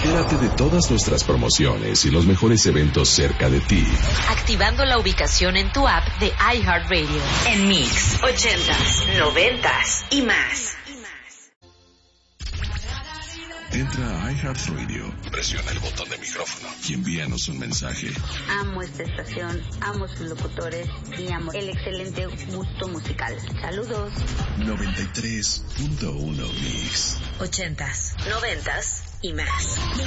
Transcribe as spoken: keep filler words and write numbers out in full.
Entérate de todas nuestras promociones y los mejores eventos cerca de ti. Activando la ubicación en tu app de iHeartRadio. En Mix, ochentas, noventas y más. Entra a iHeartRadio, presiona el botón de micrófono y envíanos un mensaje. Amo esta estación, amo sus locutores y amo el excelente gusto musical. Saludos. noventa y tres punto uno Mix. Ochentas, noventas y más.